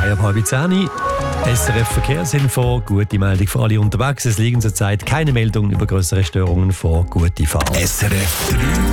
ab 9:30. SRF Verkehrsinfo, gute Meldung für alle unterwegs. Es liegen zurzeit keine Meldungen über größere Störungen vor. Gute Fahrt. SRF 3